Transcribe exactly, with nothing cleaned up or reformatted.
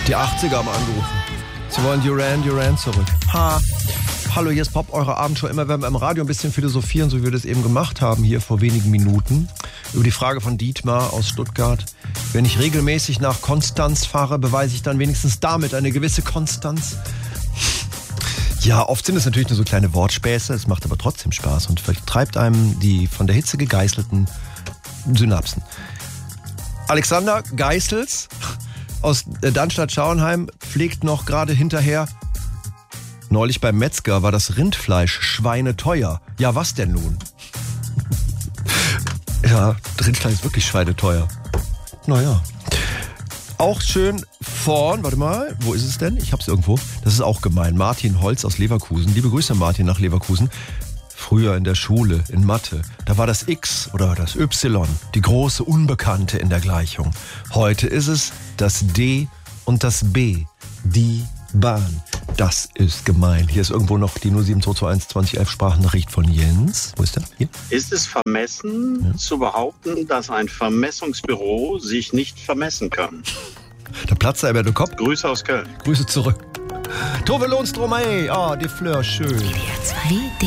Die achtziger haben angerufen. Sie wollen Duran Duran zurück. Ha. Hallo, hier ist Pop, eure Abendshow. Immer wenn wir im Radio ein bisschen philosophieren, so wie wir das eben gemacht haben, hier vor wenigen Minuten, über die Frage von Dietmar aus Stuttgart. Wenn ich regelmäßig nach Konstanz fahre, beweise ich dann wenigstens damit eine gewisse Konstanz. Ja, oft sind es natürlich nur so kleine Wortspäße, es macht aber trotzdem Spaß und vertreibt einem die von der Hitze gegeißelten Synapsen. Alexander Geißels aus Dannstadt-Schauenheim pflegt noch gerade hinterher: Neulich beim Metzger war das Rindfleisch schweineteuer. Ja, was denn nun? Ja, Rindfleisch ist wirklich schweineteuer. Naja. Auch schön vorn, warte mal, wo ist es denn? Ich hab's irgendwo. Das ist auch gemein. Martin Holz aus Leverkusen. Liebe Grüße, Martin, nach Leverkusen. Früher in der Schule, in Mathe, da war das X oder das Y die große Unbekannte in der Gleichung. Heute ist es das D und das B, die Bahn. Das ist gemein. Hier ist irgendwo noch die null sieben zwei zwei eins zwanzig elf Sprachnachricht von Jens. Wo ist der? Hier. Ist es vermessen, ja, zu behaupten, dass ein Vermessungsbüro sich nicht vermessen kann? Da platzt er über den Kopf. Grüße aus Köln. Grüße zurück. Tove Lohnstrom, ey. Ah, die Fleur, schön. W D R zwei